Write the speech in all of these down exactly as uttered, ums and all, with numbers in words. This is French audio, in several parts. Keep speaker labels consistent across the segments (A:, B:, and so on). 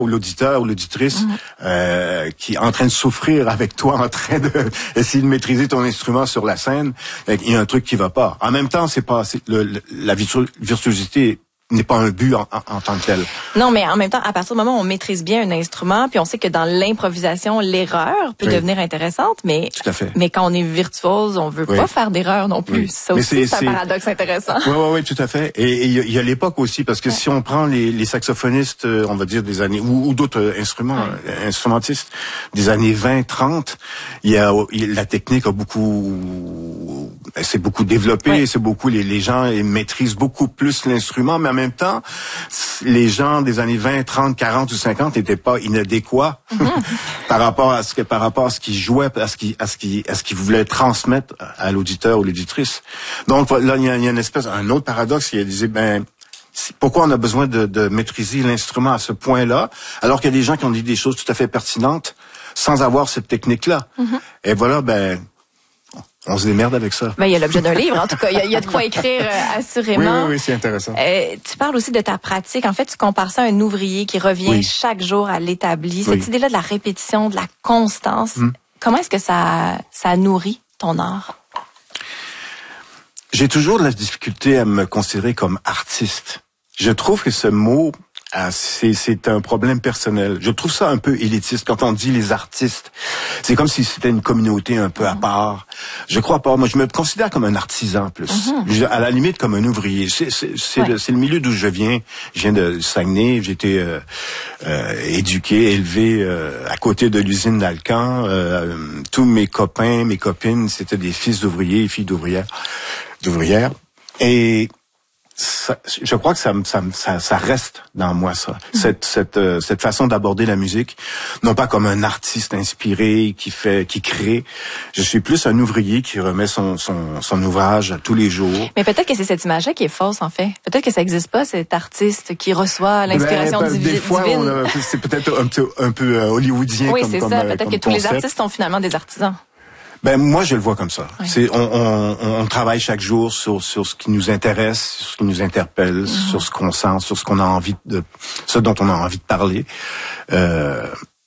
A: ou l'auditeur ou l'auditrice mmh. euh, qui est en train de souffrir avec toi, en train de essayer de maîtriser ton instrument sur la scène, il y a un truc qui va pas. En même temps, c'est pas c'est, le, le, la virtuosité n'est pas un but en, en, en tant que tel.
B: Non, mais en même temps, à partir du moment où on maîtrise bien un instrument, puis on sait que dans l'improvisation, l'erreur peut oui. devenir intéressante, mais
A: tout à fait.
B: Mais quand on est virtuose, on veut oui. pas faire d'erreur non plus. Oui. Ça aussi, c'est, c'est un c'est... paradoxe intéressant.
A: Oui, oui, oui, tout à fait. Et il y, y a l'époque aussi, parce que ouais. si on prend les, les saxophonistes, on va dire des années, ou, ou d'autres instruments, ouais. instrumentistes, des années vingt, trente, il y a la technique a beaucoup, c'est beaucoup développé, ouais. c'est beaucoup les, les gens ils maîtrisent beaucoup plus l'instrument, mais en même temps, les gens des années vingt, trente, quarante ou cinquante n'étaient pas inadéquats mm-hmm. par rapport à ce que, par rapport à ce qu'ils jouaient, à ce qu'ils, à ce qu'ils, à ce qu'ils voulaient transmettre à l'auditeur ou l'auditrice. Donc là, il y a, il y a une espèce, un autre paradoxe. Il disait, ben, pourquoi on a besoin de, de maîtriser l'instrument à ce point-là, alors qu'il y a des gens qui ont dit des choses tout à fait pertinentes sans avoir cette technique-là. Mm-hmm. Et voilà, ben. On se démerde avec ça.
B: Ben, il y a l'objet d'un livre, en tout cas. Il y a, il y a de quoi écrire, euh, assurément.
A: Oui, oui, oui, c'est intéressant.
B: Euh, tu parles aussi de ta pratique. En fait, tu compares ça à un ouvrier qui revient oui. chaque jour à l'établi. Cette oui. idée-là de la répétition, de la constance, hum. comment est-ce que ça, ça nourrit ton art?
A: J'ai toujours de la difficulté à me considérer comme artiste. Je trouve que ce mot... Ah, c'est, c'est un problème personnel. Je trouve ça un peu élitiste quand on dit les artistes. C'est comme si c'était une communauté un peu à part. Je crois pas. Moi, je me considère comme un artisan plus. Mm-hmm. Je, à la limite, comme un ouvrier. C'est, c'est, c'est, ouais. le, c'est le milieu d'où je viens. Je viens de Saguenay. J'ai été euh, euh, éduqué, élevé euh, à côté de l'usine d'Alcan. Euh, tous mes copains, mes copines, c'était des fils d'ouvriers et filles d'ouvrières. d'ouvrières. Et Ça, je crois que ça, ça, ça, ça reste dans moi, ça. Mmh. Cette, cette, euh, cette façon d'aborder la musique, non pas comme un artiste inspiré qui fait, qui crée. Je suis plus un ouvrier qui remet son, son, son ouvrage tous les jours.
B: Mais peut-être que c'est cette image-là qui est fausse, en fait. Peut-être que ça n'existe pas, cet artiste qui reçoit l'inspiration ben, ben, divi-
A: des fois,
B: divine.
A: On a, c'est peut-être un peu, un peu euh, hollywoodien.
B: Oui,
A: comme,
B: c'est
A: comme,
B: ça.
A: euh,
B: peut-être
A: comme
B: que tous
A: concept.
B: les artistes sont finalement des artisans.
A: Ben moi je le vois comme ça.
B: Oui.
A: C'est on, on, on travaille chaque jour sur sur ce qui nous intéresse, sur ce qui nous interpelle, mm-hmm. sur ce qu'on sent, sur ce qu'on a envie de, ce dont on a envie de parler. Euh,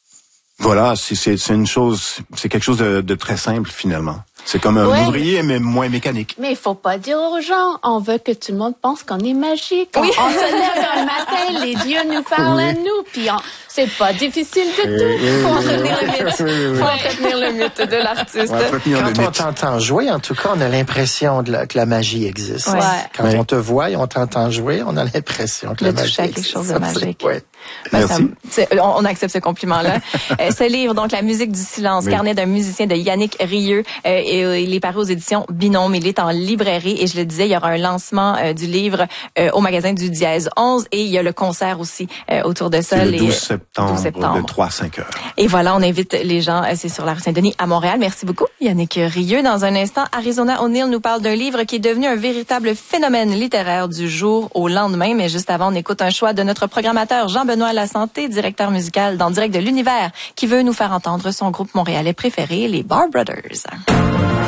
A: voilà, c'est c'est c'est une chose, c'est quelque chose de, de très simple finalement. C'est comme un ouais. ouvrier, mais moins mécanique.
C: Mais il faut pas dire aux gens, on veut que tout le monde pense qu'on est magique.
B: Oui.
C: On, on se lève un matin, les dieux nous parlent oui. à nous, puis on, c'est pas difficile du
A: oui,
C: tout.
A: Oui,
B: faut
A: oui,
B: entretenir
A: oui,
B: le mythe.
A: Oui, oui, oui.
B: Faut entretenir le mythe de l'artiste.
D: Quand on t'entend jouer, en tout cas, on a l'impression de la, que la magie existe.
B: Ouais.
D: Quand ouais. on te voit et on t'entend jouer, on a l'impression que
B: le
D: la magie
B: existe.
D: quelque
B: chose de magique.
D: Ouais.
B: Ben,
A: Merci.
B: Ça, on, on accepte ce compliment-là. euh, ce livre, donc La musique du silence, oui. carnet d'un musicien de Yannick Rieu, euh, et, euh, il est paru aux éditions Binôme. Il est en librairie et je le disais, il y aura un lancement euh, du livre euh, au magasin du Dièse onze et il y a le concert aussi euh, autour de ça.
A: C'est le
B: les,
A: douze septembre,
B: douze septembre
A: de trois à cinq heures.
B: Et voilà, on invite les gens, euh, c'est sur la rue Saint-Denis à Montréal. Merci beaucoup, Yannick Rieu. Dans un instant, Arizona O'Neill nous parle d'un livre qui est devenu un véritable phénomène littéraire du jour au lendemain. Mais juste avant, on écoute un choix de notre programmateur Jean-Benoît Lasanté, directeur musical dans Direct de l'Univers, qui veut nous faire entendre son groupe montréalais préféré, les Bar Brothers.